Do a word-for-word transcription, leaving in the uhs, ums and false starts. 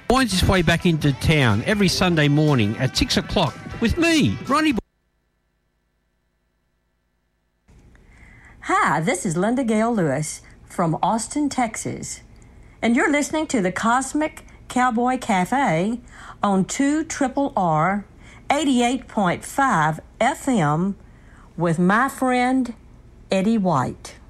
winds its way back into town every Sunday morning at six o'clock with me, Ronnie. Hi, this is Linda Gale Lewis from Austin, Texas, and you're listening to the Cosmic Cowboy Cafe on two R R R eighty-eight point five F M with my friend Eddie White.